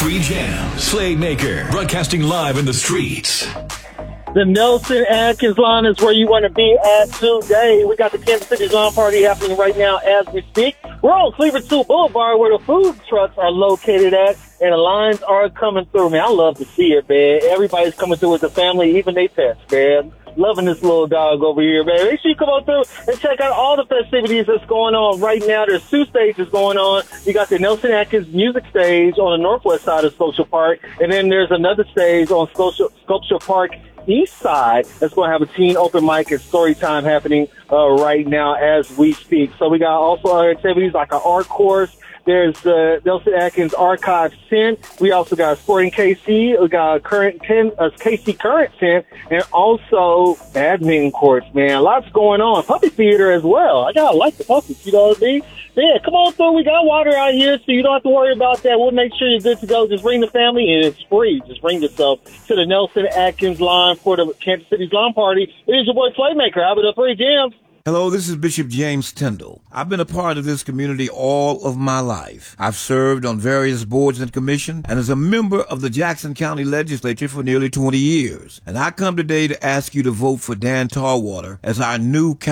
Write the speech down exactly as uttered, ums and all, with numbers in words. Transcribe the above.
Free Jams, Playmaker, broadcasting live in the streets. The Nelson Atkins line is where you want to be at today. We got the Kansas City Lawn Party happening right now as we speak. We're on Cleveland two Boulevard where the food trucks are located at, and the lines are coming through, man. I love to see it, man. Everybody's coming through with the family, even their pets, man. Loving this little dog over here, man. Make sure you come on through and check out all the festivities that's going on right now. There's two stages going on. You got the Nelson Atkins Music Stage on the northwest side of Scotia Park, and then there's another stage on Scotia, Scotia Park east side that's going to have a teen open mic and story time happening uh, right now as we speak. So we got also other activities like an art course. There's the uh, Nelson Atkins Archive Tent. We also got Sporting K C. We got a current tent, a K C Current Tent, and also badminton courts, man. Lots going on. Puppy theater as well. I gotta like the puppies, you know what I mean? Yeah, come on through. We got water out here, so you don't have to worry about that. We'll make sure you're good to go. Just bring the family, and it's free. Just bring yourself to the Nelson Atkins line for the Kansas City's Lawn Party. It is your boy Playmaker. Have it up, Free Jams. Hello, this is Bishop James Tyndall. I've been a part of this community all of my life. I've served on various boards and commissions and as a member of the Jackson County Legislature for nearly twenty years. And I come today to ask you to vote for Dan Tarwater as our new county